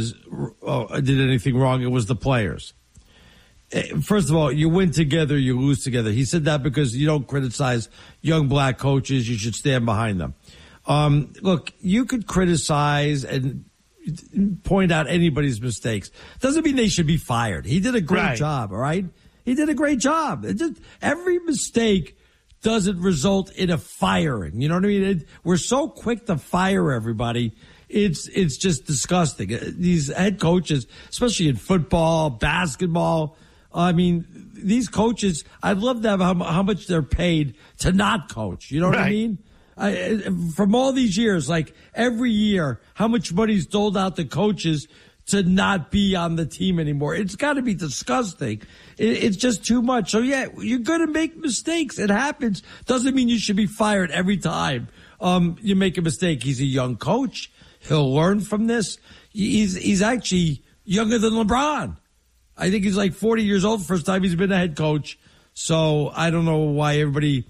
did anything wrong. It was the players. First of all, you win together, you lose together. He said that because you don't criticize young black coaches. You should stand behind them. Look, you could criticize and point out anybody's mistakes. Doesn't mean they should be fired. He did a great job, all right? He did a great job. Every mistake doesn't result in a firing. You know what I mean? We're so quick to fire everybody. It's just disgusting. These head coaches, especially in football, basketball, I mean, these coaches, I'd love to have how much they're paid to not coach. You know what I mean? From all these years, like every year, how much money is doled out to coaches to not be on the team anymore? It's got to be disgusting. It's just too much. So, yeah, you're going to make mistakes. It happens. Doesn't mean you should be fired every time you make a mistake. He's a young coach. He'll learn from this. He's actually younger than LeBron. I think he's like 40 years old, first time he's been a head coach. So I don't know why everybody,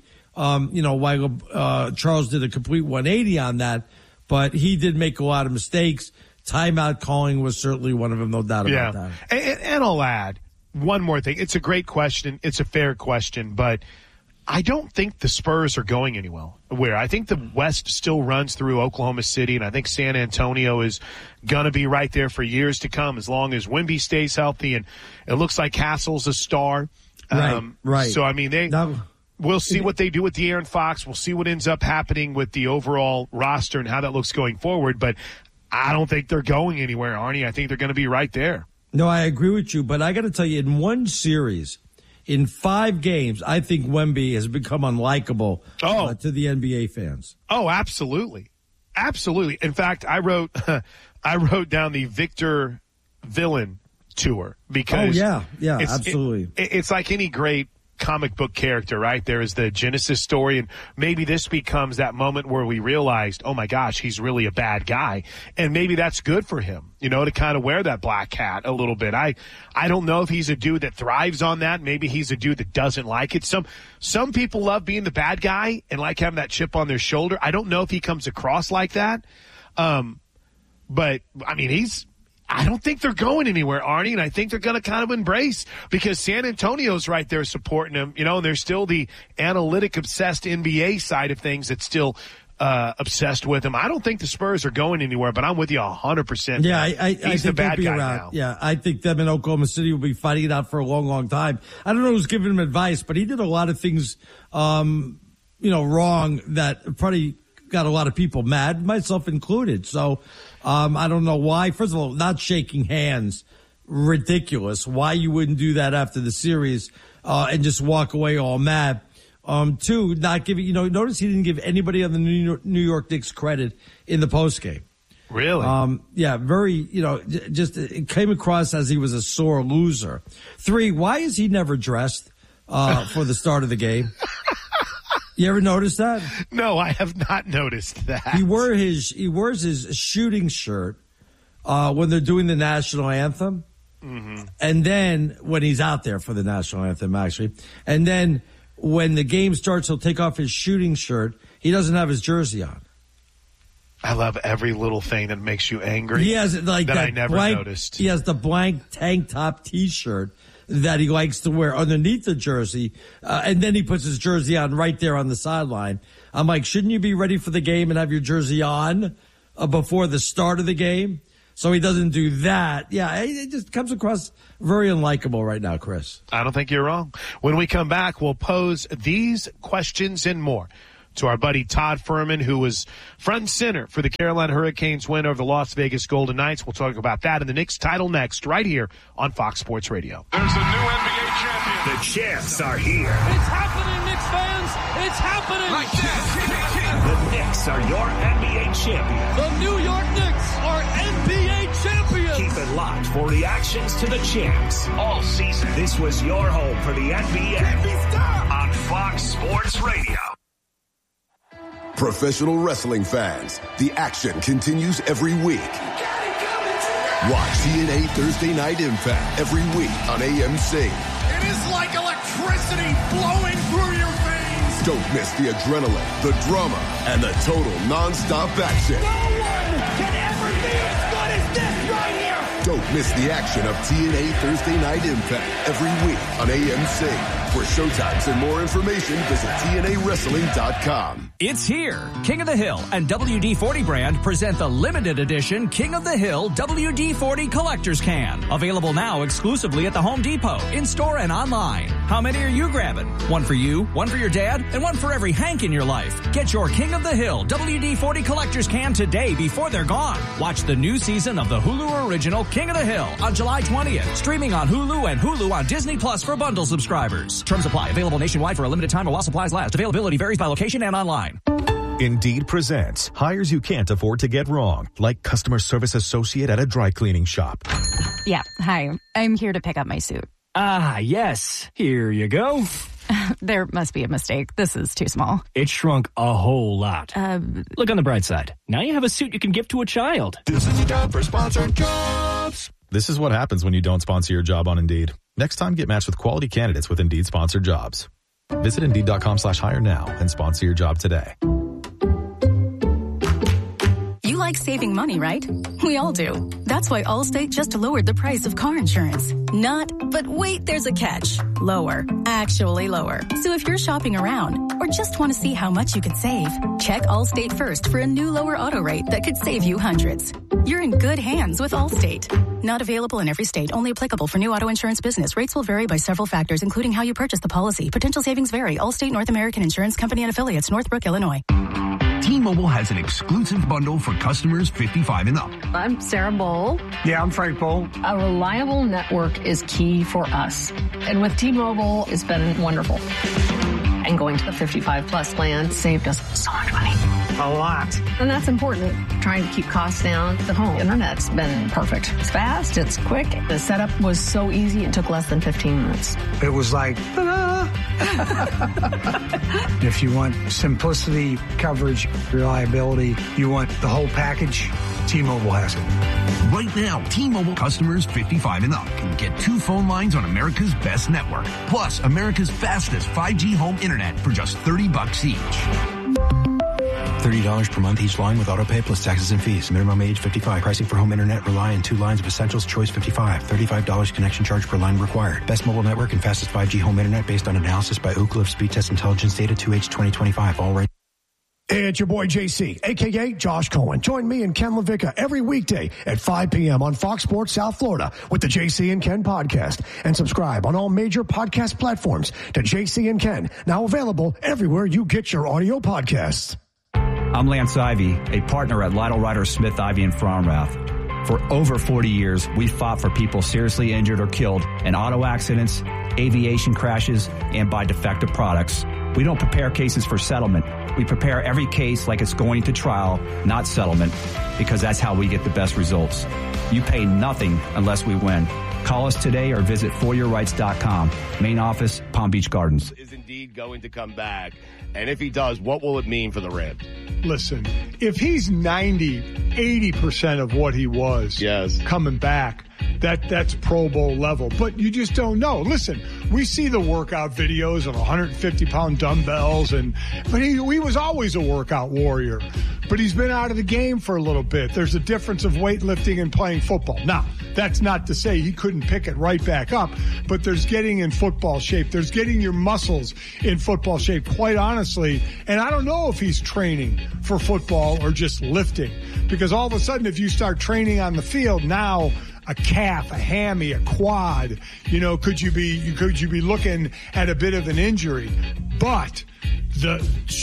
why Charles did a complete 180 on that, but he did make a lot of mistakes. Timeout calling was certainly one of them, no doubt about that. And I'll add one more thing. It's a great question. It's a fair question, but I don't think the Spurs are going anywhere. I think the West still runs through Oklahoma City, and I think San Antonio is going to be right there for years to come as long as Wemby stays healthy, and it looks like Castle's a star. Right. So, I mean, we'll see what they do with De'Aaron Fox. We'll see what ends up happening with the overall roster and how that looks going forward, but I don't think they're going anywhere, Arnie. I think they're going to be right there. No, I agree with you, but I got to tell you, in one series, in 5 games, I think Wemby has become unlikable to the NBA fans. Oh, absolutely. Absolutely. In fact, I wrote down the Victor Villain tour because absolutely. It's like any great comic book character, right? There is the Genesis story, and maybe this becomes that moment where we realized, oh my gosh, he's really a bad guy. And maybe that's good for him, to kind of wear that black hat a little bit. I don't know if he's a dude that thrives on that. Maybe he's a dude that doesn't like it. Some people love being the bad guy and like having that chip on their shoulder. I don't know if he comes across like that. But I mean, I don't think they're going anywhere, Arnie, and I think they're going to kind of embrace because San Antonio's right there supporting him, and there's still the analytic-obsessed NBA side of things that's still obsessed with him. I don't think the Spurs are going anywhere, but I'm with you 100%. Yeah, I He's think the bad guy around. now. Yeah, I think them in Oklahoma City will be fighting it out for a long, long time. I don't know who's giving him advice, but he did a lot of things, wrong that probably got a lot of people mad, myself included. So I don't know why. First of all, not shaking hands, ridiculous. Why you wouldn't do that after the series and just walk away all mad. 2, not giving, notice he didn't give anybody on the New York Knicks credit in the postgame. Really? Very, just it came across as he was a sore loser. 3, why is he never dressed for the start of the game? You ever notice that? No, I have not noticed that. He wears his shooting shirt when they're doing the national anthem. Mm-hmm. And then when he's out there for the national anthem, actually. And then when the game starts, he'll take off his shooting shirt. He doesn't have his jersey on. I love every little thing that makes you angry. He has like that I never noticed. He has the blank tank top T-shirt that he likes to wear underneath the jersey, and then he puts his jersey on right there on the sideline. I'm like, shouldn't you be ready for the game and have your jersey on before the start of the game? So he doesn't do that. Yeah, it just comes across very unlikable right now, Chris. I don't think you're wrong. When we come back, we'll pose these questions and more to our buddy Todd Fuhrman, who was front and center for the Carolina Hurricanes win over the Las Vegas Golden Knights. We'll talk about that and the Knicks title next, right here on Fox Sports Radio. There's a new NBA champion. The champs are here. It's happening, Knicks fans. It's happening. Like that. The Knicks are your NBA champion. The New York Knicks are NBA champions. Keep it locked for reactions to the champs all season. This was your home for the NBA on Fox Sports Radio. Professional wrestling fans, the action continues every week. Watch TNA Thursday Night Impact every week on AMC. It is like electricity flowing through your veins. Don't miss the adrenaline, the drama, and the total non-stop action. No one can ever be as good as this right here. Don't miss the action of TNA Thursday Night Impact every week on AMC. For showtimes and more information, visit TNAWrestling.com. It's here. King of the Hill and WD-40 brand present the limited edition King of the Hill WD-40 Collector's Can. Available now exclusively at the Home Depot, in-store and online. How many are you grabbing? One for you, one for your dad, and one for every Hank in your life. Get your King of the Hill WD-40 Collector's Can today before they're gone. Watch the new season of the Hulu original King of the Hill on July 20th. Streaming on Hulu and Hulu on Disney Plus for bundle subscribers. Terms apply. Available nationwide for a limited time or while supplies last. Availability varies by location and online. Indeed presents hires you can't afford to get wrong, like customer service associate at a dry cleaning shop. Yeah, hi. I'm here to pick up my suit. Ah, yes. Here you go. There must be a mistake. This is too small. It shrunk a whole lot. Look on the bright side. Now you have a suit you can give to a child. This is your job for sponsored jobs. This is what happens when you don't sponsor your job on Indeed. Next time, get matched with quality candidates with Indeed sponsored jobs. Visit Indeed.com/hire now and sponsor your job today. You like saving money, right? We all do. That's why Allstate just lowered the price of car insurance. Not, but wait, there's a catch. Lower. Actually lower. So if you're shopping around or just want to see how much you could save, check Allstate first for a new lower auto rate that could save you hundreds. You're in good hands with Allstate. Not available in every state. Only applicable for new auto insurance business. Rates will vary by several factors, including how you purchase the policy. Potential savings vary. Allstate North American Insurance Company and Affiliates, Northbrook, Illinois. T-Mobile has an exclusive bundle for customers 55 and up. I'm Sarah Bowl. Yeah, I'm Frank Bowl. A reliable network is key for us. And with T-Mobile, it's been wonderful. And going to the 55 plus plan saved us so much money. A lot. And that's important. Trying to keep costs down. The home internet's been perfect. It's fast. It's quick. The setup was so easy. It took less than 15 minutes. It was like, ta-da! If you want simplicity, coverage, reliability, you want the whole package, T-Mobile has it. Right now, T-Mobile customers 55 and up can get 2 phone lines on America's best network. Plus, America's fastest 5G home internet for just $30 each. $30 per month each line with auto pay plus taxes and fees. Minimum age 55. Pricing for home internet rely on 2 lines of essentials. Choice 55. $35 connection charge per line required. Best mobile network and fastest 5G home internet based on analysis by Ookla of Speed Test Intelligence Data 2H 2025. All right. It's your boy JC, a.k.a. Josh Cohen. Join me and Ken LaVicka every weekday at 5 p.m. on Fox Sports South Florida with the JC and Ken podcast. And subscribe on all major podcast platforms to JC and Ken, now available everywhere you get your audio podcasts. I'm Lance Ivy, a partner at Lytle Ryder Smith, Ivy & Fromrath. For over 40 years, we fought for people seriously injured or killed in auto accidents, aviation crashes, and by defective products. We don't prepare cases for settlement. We prepare every case like it's going to trial, not settlement, because that's how we get the best results. You pay nothing unless we win. Call us today or visit foryourrights.com. Main office, Palm Beach Gardens. Is indeed going to come back. And if he does, what will it mean for the Rams? Listen, if he's 80% of what he was coming back, that's Pro Bowl level. But you just don't know. Listen, we see the workout videos of 150-pound dumbbells, but he was always a workout warrior. But he's been out of the game for a little bit. There's a difference of weightlifting and playing football. Now, that's not to say he couldn't pick it right back up, but there's getting in football shape. There's getting your muscles in football shape, quite honestly. And I don't know if he's training for football or just lifting, because all of a sudden, if you start training on the field now, a calf, a hammy, a quad, could you be looking at a bit of an injury? But the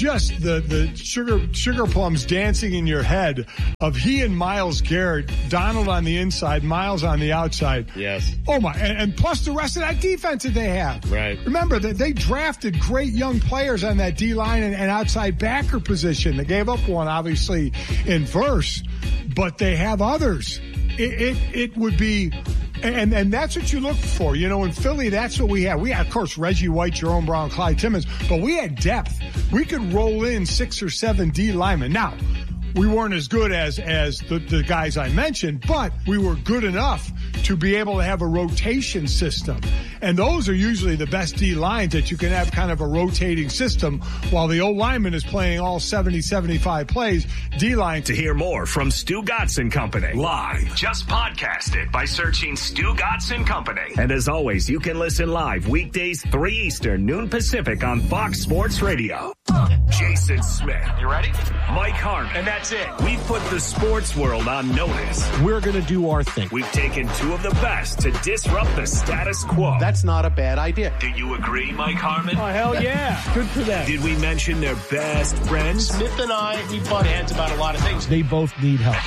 sugar plums dancing in your head of he and Myles Garrett, Donald on the inside, Myles on the outside. Yes. Oh my! And plus the rest of that defense that they have. Right. Remember that they drafted great young players on that D line and outside backer position. They gave up one, obviously, in Verse, but they have others. It would be, and that's what you look for. In Philly, that's what we had. We had, of course, Reggie White, Jerome Brown, Clyde Timmons, but we had depth. We could roll in 6 or 7 D linemen. Now, we weren't as good as the guys I mentioned, but we were good enough to be able to have a rotation system. And those are usually the best D lines, that you can have kind of a rotating system while the old lineman is playing all 70, 75 plays. D line. To hear more from Stu Gotts & Company live, just podcast it by searching Stu Gotts & Company. And as always, you can listen live weekdays 3 Eastern, noon Pacific on Fox Sports Radio. Jason Smith. You ready? Mike Harmon. And that's it. We've put the sports world on notice. We're going to do our thing. We've taken 2 of the best to disrupt the status quo. That's not a bad idea. Do you agree, Mike Harmon? Oh, hell yeah. Good for them. Did we mention their best friends? Smith and I, we butt heads about a lot of things. They both need help.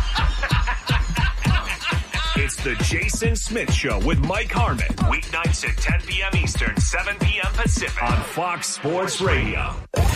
It's the Jason Smith Show with Mike Harmon. Weeknights at 10 p.m. Eastern, 7 p.m. Pacific on Fox Sports Radio.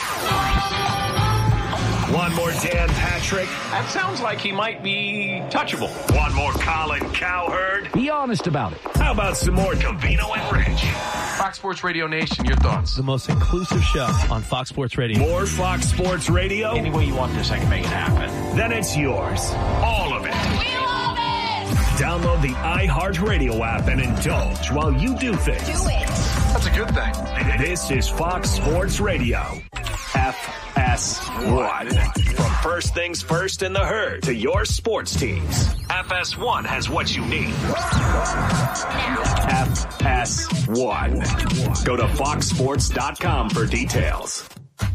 One more Dan Patrick. That sounds like he might be touchable. One more Colin Cowherd. Be honest about it. How about some more Covino and Rich? Fox Sports Radio Nation, your thoughts? The most inclusive show on Fox Sports Radio. More Fox Sports Radio? Any way you want this, I can make it happen. Then it's yours. All of it. We love it! Download the iHeartRadio app and indulge while you do things. Do it. That's a good thing. This is Fox Sports Radio. FS1. From first things first in the herd to your sports teams, FS1 has what you need. FS1. Go to foxsports.com for details.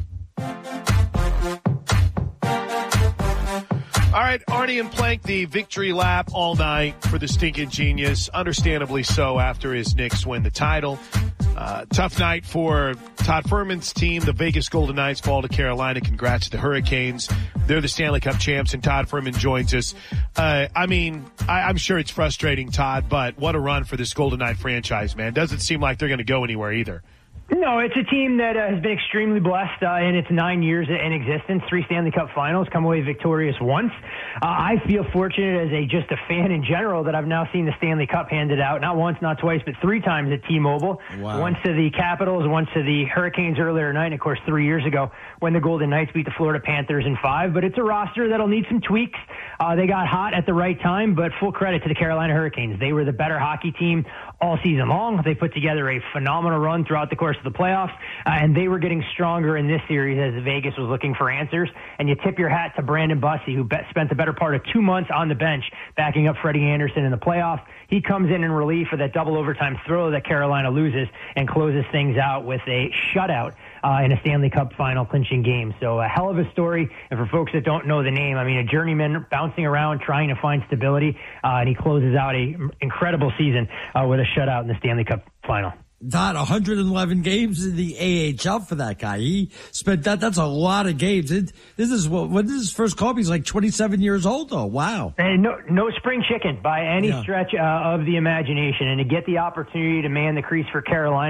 All right, Arnie and Plank, the victory lap all night for the Stinking Genius. Understandably so after his Knicks win the title. Tough night for Todd Furman's team. The Vegas Golden Knights fall to Carolina. Congrats to the Hurricanes. They're the Stanley Cup champs, and Todd Furman joins us. I'm sure it's frustrating, Todd, but what a run for this Golden Knight franchise, man. Doesn't seem like they're going to go anywhere either. No, it's a team that has been extremely blessed in its 9 years in existence. 3 Stanley Cup finals, come away victorious once. I feel fortunate as just a fan in general that I've now seen the Stanley Cup handed out, not once, not twice, but 3 times at T-Mobile. Wow. Once to the Capitals, once to the Hurricanes earlier tonight, and of course 3 years ago when the Golden Knights beat the Florida Panthers in 5. But it's a roster that'll need some tweaks. They got hot at the right time, but full credit to the Carolina Hurricanes. They were the better hockey team all season long. They put together a phenomenal run throughout the course of the playoffs, and they were getting stronger in this series as Vegas was looking for answers. And you tip your hat to Brandon Bussey, who spent the better part of 2 months on the bench backing up Freddie Anderson in the playoffs. He comes in relief for that double overtime throw that Carolina loses and closes things out with a shutout in a Stanley Cup final clinching game. So a hell of a story. And for folks that don't know the name, a journeyman bouncing around trying to find stability, and he closes out an incredible season with a shutout in the Stanley Cup final. Todd, 111 games in the AHL for that guy. He spent that's a lot of games. This is his first call. He's like 27 years old, though. Wow. And no spring chicken by any stretch of the imagination. And to get the opportunity to man the crease for Carolina,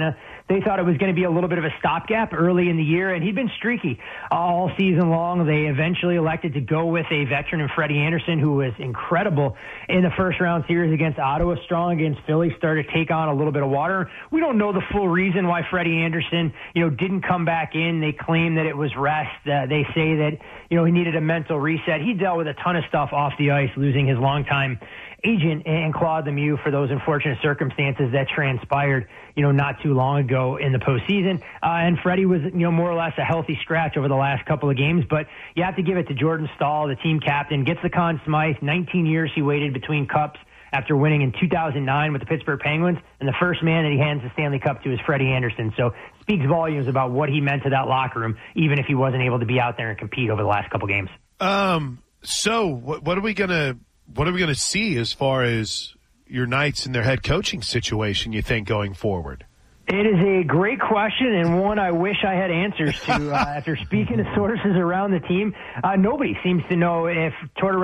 they thought it was going to be a little bit of a stopgap early in the year, and he'd been streaky all season long. They eventually elected to go with a veteran in Freddie Anderson, who was incredible in the first-round series against Ottawa, strong against Philly, started to take on a little bit of water. We don't know the full reason why Freddie Anderson, didn't come back in. They claim that it was rest. They say that, he needed a mental reset. He dealt with a ton of stuff off the ice, losing his longtime agent and Claude Lemieux for those unfortunate circumstances that transpired, not too long ago in the postseason. And Freddie was, more or less a healthy scratch over the last couple of games. But you have to give it to Jordan Staal, the team captain, gets the Conn Smythe. 19 years he waited between cups after winning in 2009 with the Pittsburgh Penguins. And the first man that he hands the Stanley Cup to is Freddie Anderson. So speaks volumes about what he meant to that locker room, even if he wasn't able to be out there and compete over the last couple games. So what are we gonna see as far as your Knights and their head coaching situation, you think, going forward? It is a great question, and one I wish I had answers to. After speaking to sources around the team, nobody seems to know if Tortorella